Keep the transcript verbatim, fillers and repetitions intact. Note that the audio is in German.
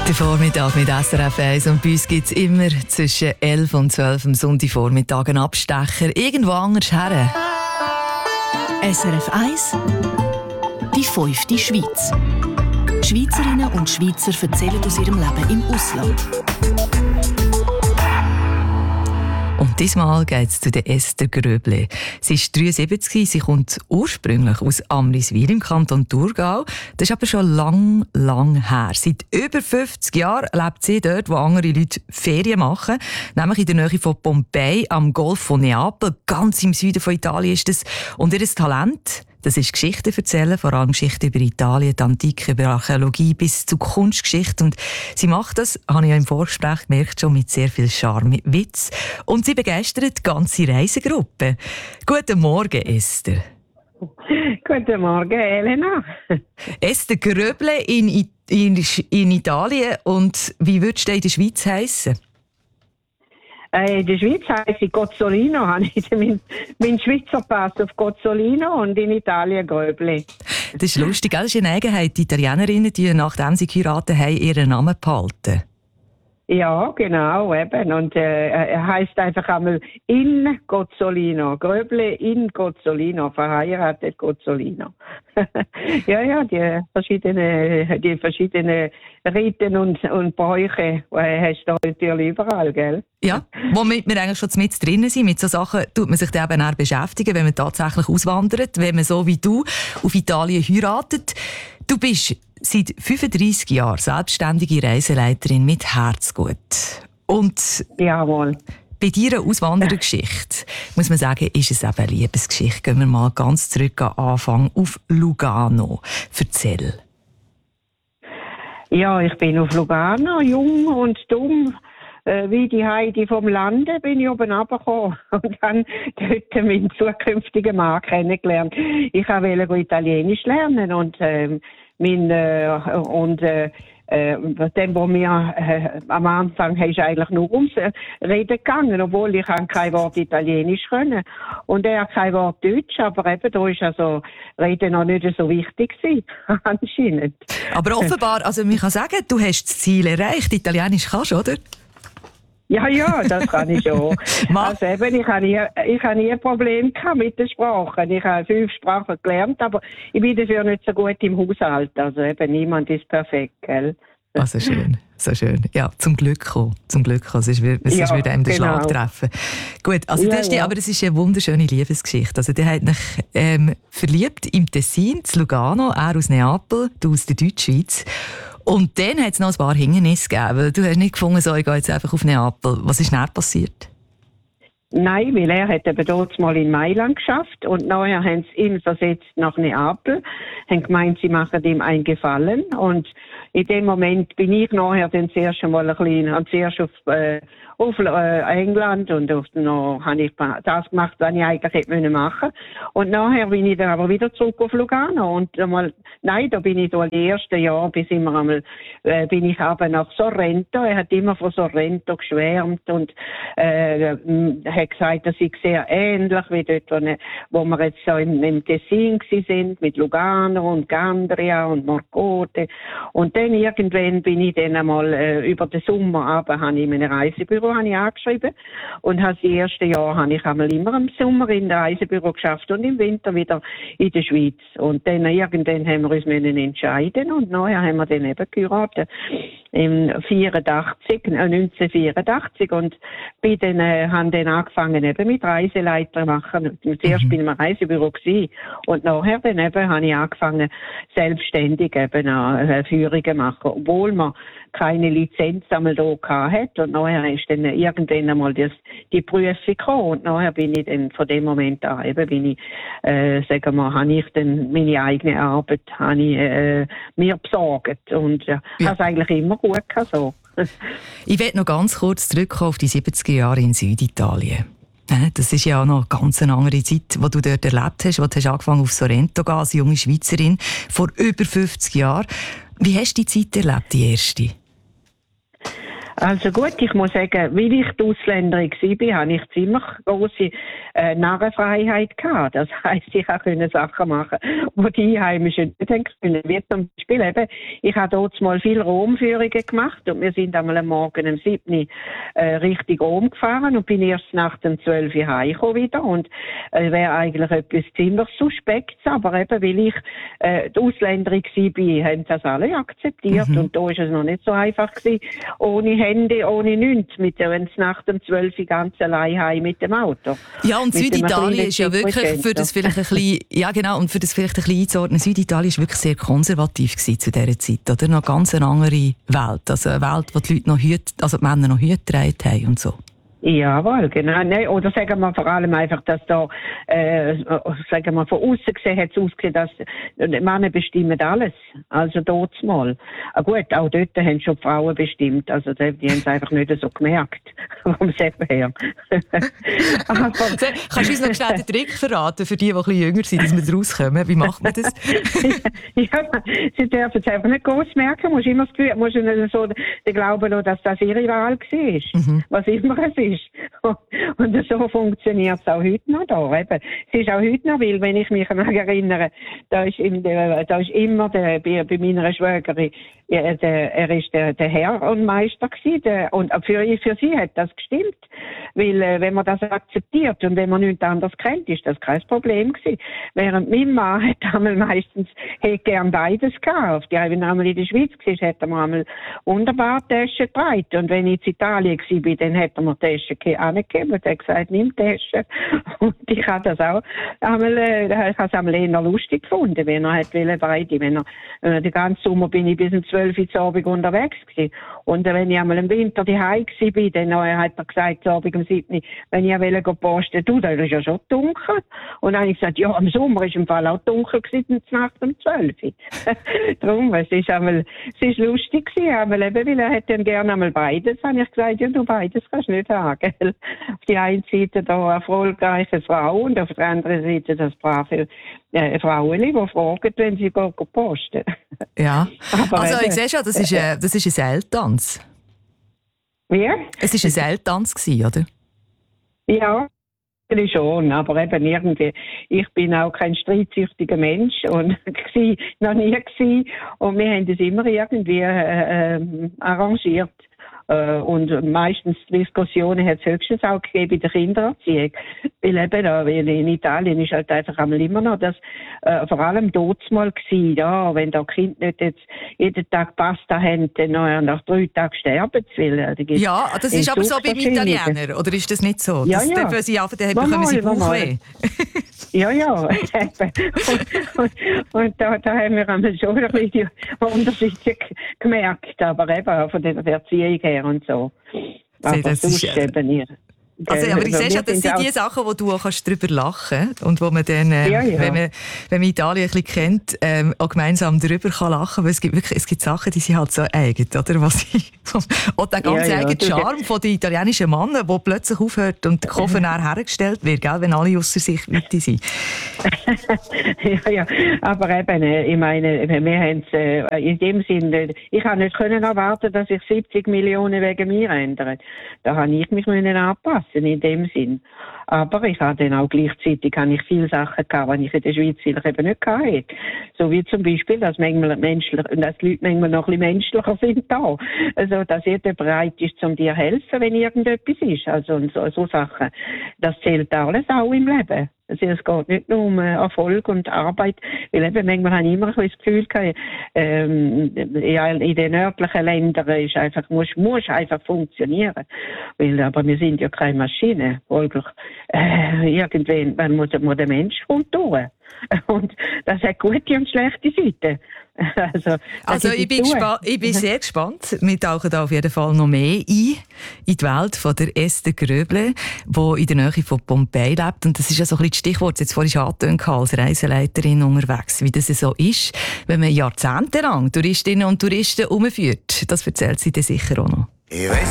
Der Vormittag mit S R F eins und bei uns gibt es immer zwischen elf und zwölf am Sonntagvormittag einen Abstecher irgendwo anders her. S R F eins, die fünfte Schweiz. Schweizerinnen und Schweizer erzählen aus ihrem Leben im Ausland. Und diesmal geht es zu der Esther Gröble. Sie ist dreiundsiebzig, sie kommt ursprünglich aus Amriswil im Kanton Thurgau. Das ist aber schon lang, lang her. Seit über fünfzig Jahren lebt sie dort, wo andere Leute Ferien machen. Nämlich in der Nähe von Pompeji, am Golf von Neapel. Ganz im Süden von Italien ist das. Und ihr Talent, das ist Geschichten erzählen, vor allem Geschichten über Italien, die Antike, über Archäologie bis zu Kunstgeschichte. Und sie macht das, habe ich ja im Vorgespräch gemerkt, schon mit sehr viel Charme, mit Witz. Und sie begeistert die ganze Reisegruppe. Guten Morgen, Esther. Guten Morgen, Elena. Esther Gröble in, in, in Italien. Und wie würdest du in der Schweiz heissen? In der Schweiz heisse ich Gozzolino, habe ich meinen mein Schweizer Pass auf Gozzolino und in Italien Gröble. Das ist lustig, das ist eine Eigenheit. Die Italienerinnen, die nachdem sie geheiratet haben, ihren Namen behalten. Ja, genau, eben. Und äh, er heisst einfach einmal in Gozzolino. Gröble in Gozzolino, verheiratet Gozzolino. ja, ja, die verschiedenen, die verschiedenen Riten und, und Bräuche äh, hast du natürlich überall, gell? Ja, womit wir eigentlich schon mit drin sind. Mit solchen Sachen tut man sich dann eben auch beschäftigen, wenn man tatsächlich auswandert, wenn man so wie du auf Italien heiratet. Du bist seit fünfunddreissig Jahren selbstständige Reiseleiterin mit Herzgut. Und jawohl. Bei deiner Auswanderergeschichte, muss man sagen, ist es eben eine Liebesgeschichte. Gehen wir mal ganz zurück an Anfang auf Lugano. Erzähl. Ja, ich bin auf Lugano, jung und dumm. Äh, wie die Heidi vom Lande bin ich oben runtergekommen und habe dort meinen zukünftigen Mann kennengelernt. Ich wollte Italienisch lernen und ähm, mein, äh, und äh, äh, dem, wo mir äh, am Anfang ist eigentlich nur ums Reden gegangen, obwohl ich kein Wort Italienisch können und er kein Wort Deutsch, aber eben da ist also Reden noch nicht so wichtig gewesen, anscheinend. Aber offenbar, also man kann sagen, du hast das Ziel erreicht. Italienisch kannst du, oder? Ja, ja, das kann ich schon. also eben, ich habe nie, ich habe nie ein Problem gehabt mit den Sprachen. Ich habe fünf Sprachen gelernt, aber ich bin dafür nicht so gut im Haushalt. Also eben, niemand ist perfekt, gell? Also schön, so schön. Ja, zum Glück kommen. Zum Glück kommen. Sonst würde ja, würd einem den genau. Schlag treffen. Gut, also ja, das ist die, ja. aber es ist eine wunderschöne Liebesgeschichte. Also der hat mich ähm, verliebt im Tessin, in Lugano, er aus Neapel, du aus der Deutschschweiz. Und dann hat es noch ein paar Hindernisse gegeben. Du hast nicht gefunden, so, ich gehe jetzt einfach auf Neapel. Was ist dann passiert? Nein, weil er hat eben dort mal in Mailand geschafft und nachher haben sie ihn versetzt nach Neapel, haben gemeint, sie machen ihm einen Gefallen und in dem Moment bin ich nachher dann zuerst mal ein bisschen, zuerst auf, äh, auf äh, England und auf, noch habe ich das gemacht, was ich eigentlich hätte machen müssen. Und nachher bin ich dann aber wieder zurück auf Lugano und einmal, nein, da bin ich da die ersten Jahre, bis immer einmal, äh, bin ich aber nach Sorrento. Er hat immer von Sorrento geschwärmt und äh, hat gesagt, das ist sehr ähnlich wie dort, wo, ne, wo wir jetzt so im, im Tessin sind, mit Lugano und Gandria und Morcote. Und dann irgendwann bin ich dann einmal äh, über den Sommer aber habe ich in einem Reisebüro habe ich angeschrieben und habe das erste Jahr habe ich einmal immer im Sommer in einem Reisebüro geschafft und im Winter wieder in der Schweiz. Und dann irgendwann haben wir uns entscheiden und nachher haben wir dann eben geheiratet im vierundachtzig, äh, neunzehnhundertvierundachtzig und bin dann, äh, haben dann angefangen eben mit Reiseleiter machen. Zuerst mhm. bin ich im Reisebüro gewesen und nachher dann eben habe ich angefangen selbstständig eben äh, Führungen machen, obwohl man keine Lizenz einmal da gehabt und nachher ist dann irgendwann einmal das, die Prüfung gekommen und nachher bin ich dann von dem Moment an eben bin ich, äh, sagen wir, habe ich dann meine eigene Arbeit habe ich, äh, mir besorgt und äh, ja. habe es eigentlich immer gut gehabt, so. Ich will noch ganz kurz zurückkommen auf die siebziger Jahre in Süditalien. Das ist ja noch eine ganz andere Zeit, die du dort erlebt hast. Wo du hast angefangen auf Sorrento zu gehen, als junge Schweizerin, vor über fünfzig Jahren. Wie hast du die Zeit erlebt, die erste? Also gut, ich muss sagen, weil ich die Ausländerin war, habe ich ziemlich grosse äh, Narrenfreiheit gehabt. Das heisst, ich konnte Sachen machen, die die Einheimischen nicht können. Wie zum Beispiel eben, ich habe dort mal viele Romführungen gemacht und wir sind einmal am Morgen um sieben äh, Richtung Rom gefahren und bin erst nach dem zwölf Uhr heimgekommen wieder und äh, wäre eigentlich etwas ziemlich Suspektes, aber eben, weil ich äh, die Ausländerin war, haben das alle akzeptiert mhm. und da ist es noch nicht so einfach gewesen, ohne Handy, ohne nichts, mit der, wenn es nach dem zwölf Uhr ganz allein heim mit dem Auto. Ja, und Süditalien ist ja wirklich für das vielleicht ein bisschen, ja genau, und für das vielleicht ein bisschen einzuordnen, Süditalien ist wirklich sehr konservativ gewesen zu dieser Zeit, oder? Noch ganz eine andere Welt, also eine Welt, wo die Leute noch Hüte, also die Männer noch Hüte getragen haben und so. Jawohl, genau. Nein, oder sagen wir vor allem einfach, dass da, äh, sagen wir, von außen gesehen hat es ausgesehen, dass die Männer bestimmen alles. Also dort mal. Ah, gut, auch dort haben schon die Frauen bestimmt. Also die, die haben es einfach nicht so gemerkt. Vom Seppen her. Aber, kannst du uns noch schnell den Trick verraten, für die, die ein bisschen jünger sind, dass wir rauskommen? Wie macht man das? Ja, sie dürfen es einfach nicht groß merken. Du musst immer das Gefühl, musst du so den Glauben lassen, dass das ihre Wahl war. Mhm. Was immer es ist. Und so funktioniert es auch heute noch da. Eben. Es ist auch heute noch, weil, wenn ich mich erinnere, da ist, in der, da ist immer der, bei, bei meiner Schwägerin, ja, der, er ist der, der Herr und Meister gewesen, der, und für, für sie hat das gestimmt. Weil, äh, wenn man das akzeptiert und wenn man nichts anderes kennt, ist das kein Problem gewesen. Während mein Mann hat einmal meistens, hätte gern beides gehabt. Ja, wenn er einmal in der Schweiz war, hat er mir einmal wunderbar Taschen getragen. Und wenn ich in Italien war, dann hat er mir Taschen angegeben und hat gesagt, nimm Taschen. Und ich habe das auch einmal, äh, ich habe es einmal eher lustig gefunden, wenn er hat wollen, beide. Wenn er, äh, den ganzen Sommer bin ich bis um zwölf Uhr Abend unterwegs gewesen. Und äh, wenn ich einmal im Winter daheim war, dann äh, hat er gesagt, Abend um sieben Uhr, wenn ich wollte posten, du, da ist ja schon dunkel. Und dann habe ich gesagt, ja, im Sommer ist im Fall auch dunkel gewesen, Nacht um zwölf Uhr. Darum, es ist einmal, es ist lustig gewesen, einmal eben, weil er hätte dann gerne einmal beides. Dann habe ich gesagt, ja, du, beides kannst du nicht haben, gell? Auf die einen Seite da eine erfolgreiche Frau und auf der anderen Seite das brave äh, Frauen, die fragen, wenn sie gehen, gehen posten. Ja, aber also eben, ich sehe schon, das ist, äh, das ist ein Seiltanz. Wie? Es war ein Seiltanz, oder? Ja, schon, aber eben irgendwie, ich bin auch kein streitsüchtiger Mensch und war noch nie gewesen, und wir haben das immer irgendwie äh, äh, arrangiert. Und meistens Diskussionen hat es höchstens auch gegeben in der Kindererziehung. Weil eben da, in Italien ist halt einfach einmal immer noch das, äh, vor allem dort mal gewesen, ja, wenn da Kind nicht jetzt jeden Tag Pasta haben, dann nach drei Tagen sterben sie. Weil, ja, das ist aber so beim Italiener, oder ist das nicht so? Ja, das ja. Dürfen sie einfach, dann bekommen sie Bauchweh. Ja, ja. und, und, und da, da haben wir einmal schon ein bisschen Unterschiede gemerkt, aber eben auch von der Erziehung her und so. Aber See, das ist, eben ihr. Also, aber ich sehe schon, das sind die Sachen, wo du auch drüber lachen kannst und wo man dann, äh, ja, ja. Wenn, man, wenn man Italien ein bisschen kennt, ähm, auch gemeinsam darüber kann lachen. Weil es gibt wirklich, es gibt Sachen, die sind halt so eigen, oder? Was ich, auch der ganz ja, eigene ja. Charme von den italienischen Männern, der plötzlich aufhört und der Koffer näher hergestellt wird, gell, wenn alle ausser sich weiter sind. ja, ja, aber eben, ich meine, wir haben es äh, in dem Sinne, ich habe nicht können erwarten, dass sich siebzig Millionen wegen mir ändern. Da habe ich mich müssen anpassen. In dem Sinn. Aber ich habe dann auch gleichzeitig habe ich viele Sachen gehabt, die ich in der Schweiz vielleicht eben nicht hatte. So wie zum Beispiel, dass, manchmal menschlich, dass die Leute manchmal noch ein bisschen menschlicher sind da. Also, dass jeder bereit ist, um dir zu helfen, wenn irgendetwas ist. Also, und so, so Sachen. Das zählt alles auch im Leben. Also es geht nicht nur um Erfolg und Arbeit, weil eben manchmal habe ich immer das Gefühl gehabt, ähm, ja, in den nördlichen Ländern ist einfach, muss, muss einfach funktionieren. Weil, aber wir sind ja keine Maschine. Folglich, äh, irgendwann muss man den Mensch durch. Und das hat gute und schlechte Seiten. Also, also ich, bin gespa- ich bin sehr gespannt. Wir tauchen da auf jeden Fall noch mehr ein in die Welt von der Esther Gröble, die in der Nähe von Pompeji lebt. Und das ist ja so ein bisschen das Stichwort, jetzt vorhin angetönt als Reiseleiterin unterwegs, wie das so ist, wenn man jahrzehntelang Touristinnen und Touristen umführt. Das erzählt sie dir sicher auch noch. Ich weiss